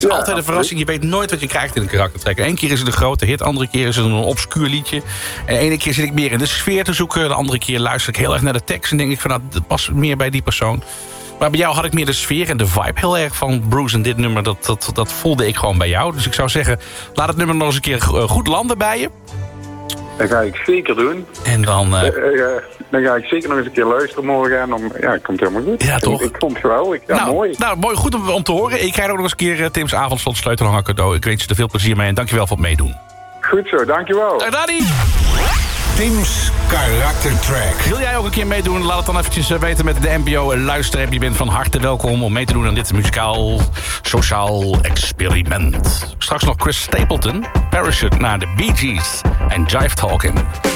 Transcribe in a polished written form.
Het is altijd een verrassing. Je weet nooit wat je krijgt in een karaktertrek. Eén keer is het een grote hit, andere keer is het een obscuur liedje. En de ene keer zit ik meer in de sfeer te zoeken. De andere keer luister ik heel erg naar de tekst en denk ik van, nou, dat past meer bij die persoon. Maar bij jou had ik meer de sfeer en de vibe heel erg van Bruce. En dit nummer, dat voelde ik gewoon bij jou. Dus ik zou zeggen, laat het nummer nog eens een keer goed landen bij je. Dat ga ik zeker doen. En dan ga ik zeker nog eens een keer luisteren morgen. En dan het komt helemaal goed. Ja, toch? Ik vond het geweldig. Ja, mooi. Nou, mooi. Goed om te horen. Ik krijg ook nog eens een keer Tim's avondslot sleutelhanger cadeau. Ik wens je er veel plezier mee en dankjewel voor het meedoen. Goed zo, dankjewel. Dag Danny! Tim's karaktertrack. Wil jij ook een keer meedoen? Laat het dan eventjes weten met de NPO Luisterapp. Je bent van harte welkom om mee te doen aan dit muzikaal-sociaal experiment. Straks nog Chris Stapleton, Parachute naar de Bee Gees en Jive Talking.